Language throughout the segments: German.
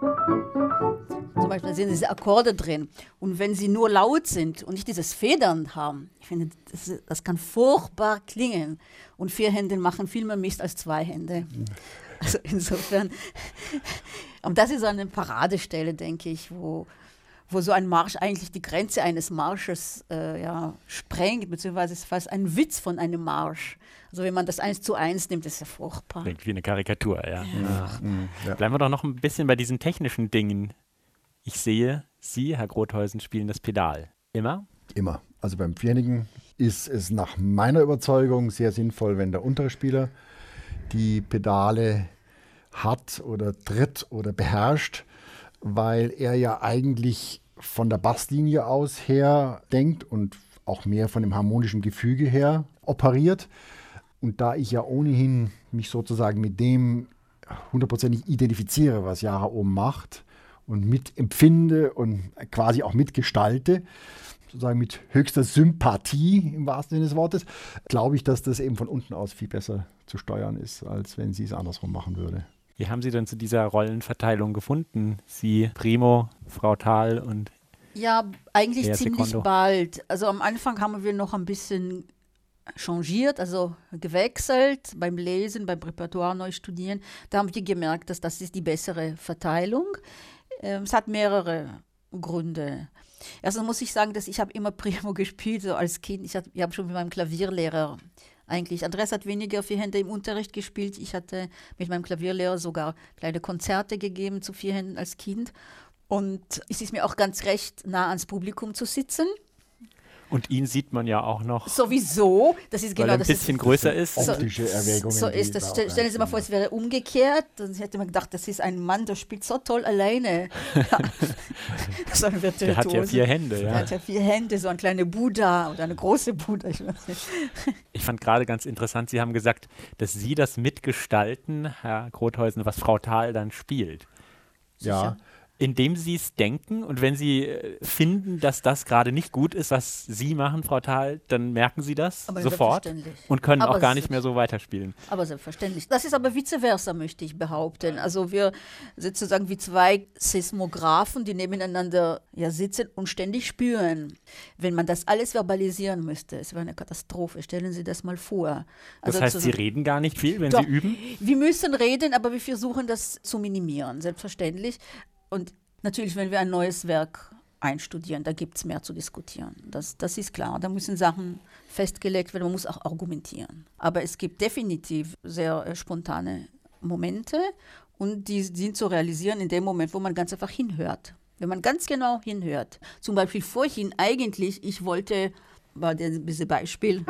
Zum Beispiel da sind diese Akkorde drin. Und wenn sie nur laut sind und nicht dieses Federn haben, ich finde, das kann furchtbar klingen. Und 4 Hände machen viel mehr Mist als 2 Hände. Also insofern, und das ist so eine Paradestelle, denke ich, wo so ein Marsch eigentlich die Grenze eines Marsches sprengt, beziehungsweise ist fast ein Witz von einem Marsch. Also wenn man das 1:1 nimmt, ist ja furchtbar. Klingt wie eine Karikatur, ja. Ja. Bleiben wir doch noch ein bisschen bei diesen technischen Dingen. Ich sehe, Sie, Herr Grotheusen, spielen das Pedal. Immer? Immer. Also beim Vierhändigen ist es nach meiner Überzeugung sehr sinnvoll, wenn der untere Spieler die Pedale hat oder tritt oder beherrscht, weil er ja eigentlich von der Basslinie aus her denkt und auch mehr von dem harmonischen Gefüge her operiert. Und da ich ja ohnehin mich sozusagen mit dem 100%ig identifiziere, was Yara oben macht und mitempfinde und quasi auch mitgestalte, sozusagen mit höchster Sympathie im wahrsten Sinne des Wortes, glaube ich, dass das eben von unten aus viel besser zu steuern ist, als wenn sie es andersrum machen würde. Wie haben Sie denn zu dieser Rollenverteilung gefunden? Sie, Primo, Frau Thal und Ja, eigentlich Lea ziemlich Secondo. bald. Also am Anfang haben wir noch ein bisschen changiert, also gewechselt beim Lesen, beim Repertoire neu studieren. Da haben wir gemerkt, dass das ist die bessere Verteilung. Es hat mehrere Gründe. Erstens muss ich sagen, dass ich habe immer Primo gespielt, so als Kind. Ich habe schon mit meinem Klavierlehrer eigentlich. Andreas hat weniger 4 Hände im Unterricht gespielt. Ich hatte mit meinem Klavierlehrer sogar kleine Konzerte gegeben zu 4 Händen als Kind. Und es ist mir auch ganz recht, nah ans Publikum zu sitzen. Und ihn sieht man ja auch noch, Sowieso, das ist weil genau er ein das. bisschen größer ist. Optische Erwägungen. So ist das. Stellen Sie sich mal vor, es wäre umgekehrt. Dann hätte man gedacht, das ist ein Mann, der spielt so toll alleine. Ja. So ein Der hat ja Virtuose. 4 Hände, Der ja. hat ja 4 Hände, so ein kleiner Buddha oder eine große Buddha. Ich weiß nicht. Ich fand gerade ganz interessant, Sie haben gesagt, dass Sie das mitgestalten, Herr Grotheusen, was Frau Thal dann spielt. Ja, Indem Sie es denken und wenn Sie finden, dass das gerade nicht gut ist, was Sie machen, Frau Thal, dann merken Sie das Aber sofort selbstverständlich. und können Aber auch gar nicht mehr so weiterspielen. Aber selbstverständlich. Das ist aber vice versa, möchte ich behaupten. Also wir sind sozusagen wie 2 Seismographen, die nebeneinander sitzen und ständig spüren. Wenn man das alles verbalisieren müsste, es wäre eine Katastrophe. Stellen Sie das mal vor. Das heißt, Sie reden gar nicht viel, wenn Doch. Sie üben? Wir müssen reden, aber wir versuchen das zu minimieren, selbstverständlich. Und natürlich, wenn wir ein neues Werk einstudieren, da gibt es mehr zu diskutieren. Das ist klar. Da müssen Sachen festgelegt werden, man muss auch argumentieren. Aber es gibt definitiv sehr spontane Momente und die sind zu realisieren in dem Moment, wo man ganz einfach hinhört. Wenn man ganz genau hinhört. Zum Beispiel vorhin eigentlich, ich wollte, war dieses Beispiel,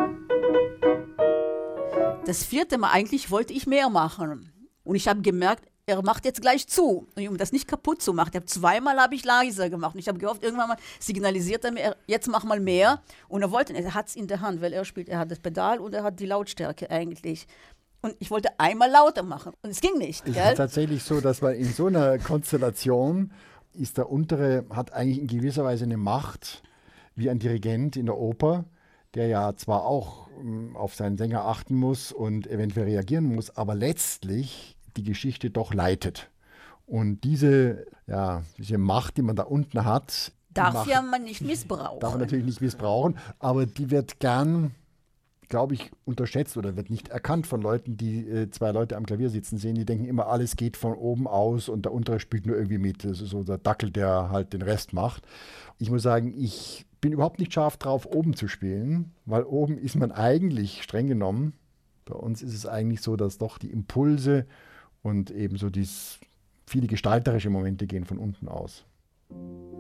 das 4. Mal eigentlich wollte ich mehr machen. Und ich habe gemerkt, er macht jetzt gleich zu, um das nicht kaputt zu machen. 2-mal habe ich leiser gemacht. Und ich habe gehofft, irgendwann mal signalisiert er mir, jetzt mach mal mehr. Und er hat es in der Hand, weil er spielt, er hat das Pedal und er hat die Lautstärke eigentlich. Und ich wollte einmal lauter machen. Und es ging nicht. es Gell? ist tatsächlich so, dass man in so einer Konstellation ist der untere, hat eigentlich in gewisser Weise eine Macht wie ein Dirigent in der Oper, der ja zwar auch auf seinen Sänger achten muss und eventuell reagieren muss, aber letztlich die Geschichte doch leitet. Und diese Macht, die man da unten hat, Darf man nicht missbrauchen. darf man natürlich nicht missbrauchen, aber die wird gern, glaube ich, unterschätzt oder wird nicht erkannt von Leuten, die 2 Leute am Klavier sitzen sehen. Die denken immer, alles geht von oben aus und der untere spielt nur irgendwie mit. Das ist so der Dackel, der halt den Rest macht. Ich muss sagen, ich bin überhaupt nicht scharf drauf, oben zu spielen, weil oben ist man eigentlich streng genommen. Bei uns ist es eigentlich so, dass doch die Impulse und eben so viele gestalterische Momente gehen von unten aus.